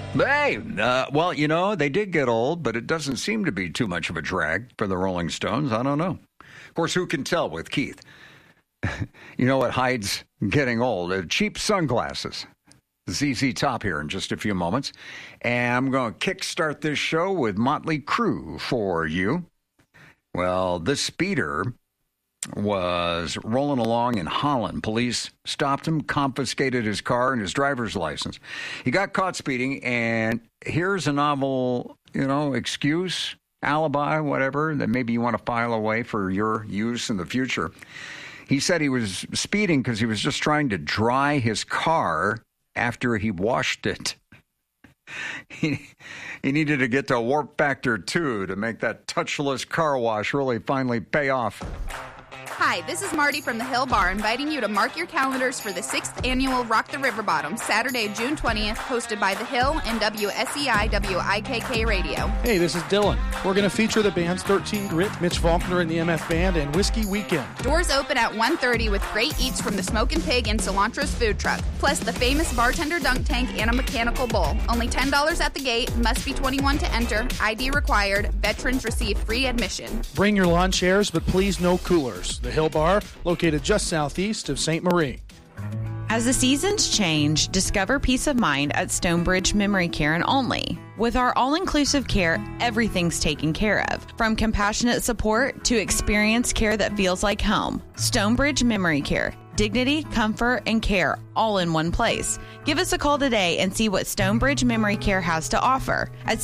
Hey, well, they did get old, but it doesn't seem to be too much of a drag for the Rolling Stones. I don't know. Of course, who can tell with Keith? You know what hides getting old? Cheap sunglasses. ZZ Top here in just a few moments. And I'm going to kickstart this show with Motley Crue for you. Well, this speeder was rolling along in Holland. Police stopped him, confiscated his car and his driver's license. He got caught speeding, and here's a novel, excuse, alibi, whatever, that maybe you want to file away for your use in the future. He said he was speeding because he was just trying to dry his car after he washed it. He needed to get to Warp Factor 2 to make that touchless car wash really finally pay off. Hi, this is Marty from the Hill Bar, inviting you to mark your calendars for the 6th annual Rock the River Bottom, Saturday, June 20th, hosted by The Hill and WSEI WIKK Radio. Hey, this is Dylan. We're going to feature the bands 13 Grit, Mitch Faulkner and the MF Band, and Whiskey Weekend. Doors open at 1:30 with great eats from the Smokin' Pig and Cilantro's food truck, plus the famous bartender dunk tank and a mechanical bull. Only $10 at the gate, must be 21 to enter, ID required, veterans receive free admission. Bring your lawn chairs, but please no coolers. The Hill Bar, located just southeast of St. Marie. As the seasons change, discover peace of mind at Stonebridge Memory Care and Only. With our all-inclusive care, everything's taken care of. From compassionate support to experienced care that feels like home. Stonebridge Memory Care. Dignity, comfort, and care all in one place. Give us a call today and see what Stonebridge Memory Care has to offer at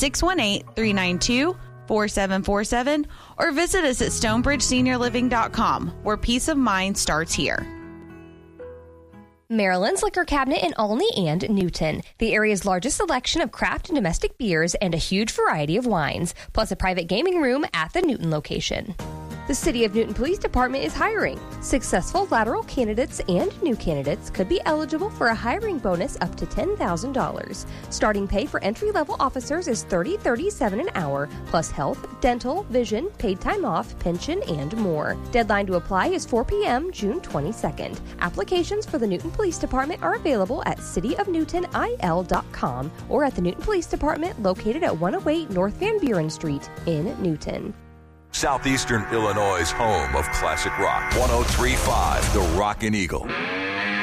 618-392-4747 or visit us at stonebridgeseniorliving.com, where peace of mind starts here. Maryland's Liquor Cabinet in Olney and Newton. The area's largest selection of craft and domestic beers and a huge variety of wines, plus a private gaming room at the Newton location. The City of Newton Police Department is hiring. Successful lateral candidates and new candidates could be eligible for a hiring bonus up to $10,000. Starting pay for entry-level officers is $30.37 an hour, plus health, dental, vision, paid time off, pension, and more. Deadline to apply is 4 p.m. June 22nd. Applications for the Newton Police Department are available at cityofnewtonil.com or at the Newton Police Department located at 108 North Van Buren Street in Newton. Southeastern Illinois' home of classic rock. 103.5 The Rockin' Eagle.